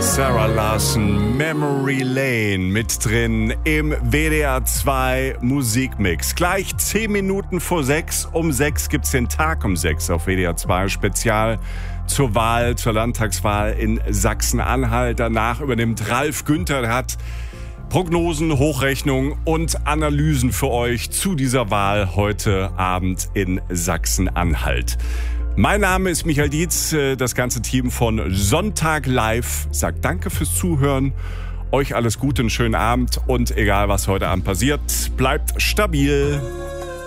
Sarah Larson, Memory Lane, mit drin im WDR 2 Musikmix. Gleich 10 Minuten vor 6. Um 6 gibt's den Tag um 6 auf WDR 2 Spezial zur Wahl, zur Landtagswahl in Sachsen-Anhalt. Danach übernimmt Ralf Günther, der hat Prognosen, Hochrechnungen und Analysen für euch zu dieser Wahl heute Abend in Sachsen-Anhalt. Mein Name ist Michael Dietz, das ganze Team von Sonntag Live sagt danke fürs Zuhören, euch alles Gute, einen schönen Abend und egal was heute Abend passiert, bleibt stabil.